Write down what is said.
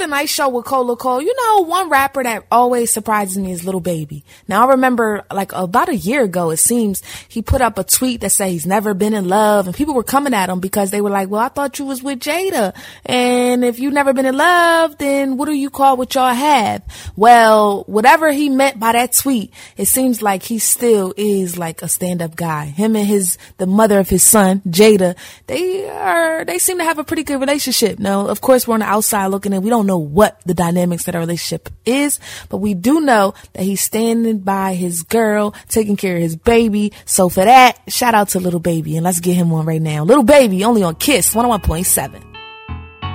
the Night Show with Cola Cole. You know, one rapper that always surprises me is Lil Baby. Now, I remember like about a year ago, it seems, he put up a tweet that said he's never been in love, and people were coming at him because they were like, well, I thought you was with Jada, and if you've never been in love, then what do you call what y'all have? Well, whatever he meant by that tweet, it seems like he still is like a stand-up guy. Him and the mother of his son, Jada, they seem to have a pretty good relationship. Now, of course, we're on the outside looking in. We don't know what the dynamics of their relationship is, but we do know that he's standing by his girl, taking care of his baby. So for that, shout out to Lil Baby, and let's get him one right now. Lil Baby, only on Kiss 101.7.